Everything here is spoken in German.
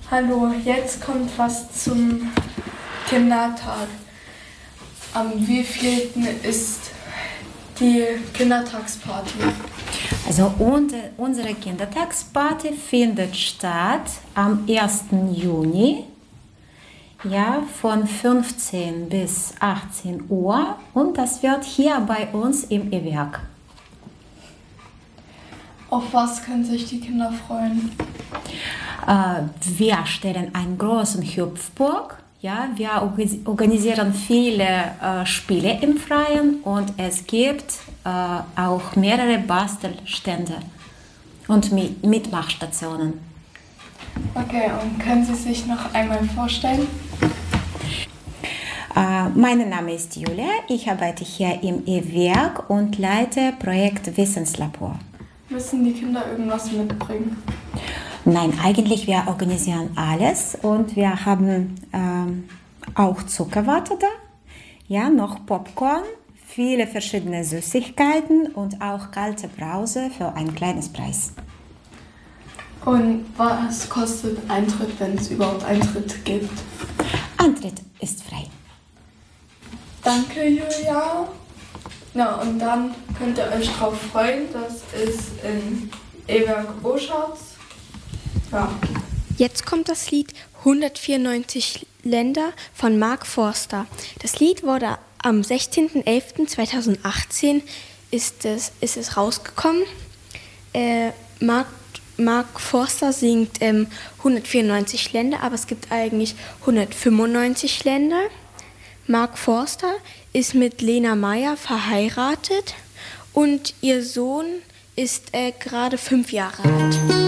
Hallo, jetzt kommt was zum Kindertag. Am wievielten ist die Kindertagsparty? Also unsere Kindertagsparty findet statt am 1. Juni, ja, von 15 bis 18 Uhr und das wird hier bei uns im E-Werk. Auf was können sich die Kinder freuen? Wir stellen einen großen Hüpfburg. Ja, wir organisieren viele Spiele im Freien und es gibt auch mehrere Bastelstände und Mitmachstationen. Okay, und können Sie sich noch einmal vorstellen? Mein Name ist Julia, ich arbeite hier im E-Werk und leite Projekt Wissenslabor. Müssen die Kinder irgendwas mitbringen? Nein, eigentlich wir organisieren alles und wir haben auch Zuckerwatte da, ja, noch Popcorn, viele verschiedene Süßigkeiten und auch kalte Brause für ein kleines Preis. Und was kostet Eintritt, wenn es überhaupt Eintritt gibt? Eintritt ist frei. Danke, Julia. Ja, und dann könnt ihr euch drauf freuen, das ist in E-Werk Oschatz. Ja. Jetzt kommt das Lied 194 Länder von Mark Forster. Das Lied wurde am 16.11.2018 ist es rausgekommen. Mark Forster singt 194 Länder, aber es gibt eigentlich 195 Länder. Mark Forster ist mit Lena Meyer verheiratet und ihr Sohn ist gerade 5 Jahre alt.